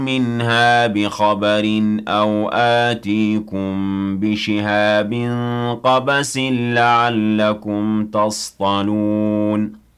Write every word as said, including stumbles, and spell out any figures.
مِنْهَا بِخَبَرٍ أَوْ آتِيكُم بِشِهَابٍ قَبَسٍ لَّعَلَّكُمْ تَصْطَلُونَ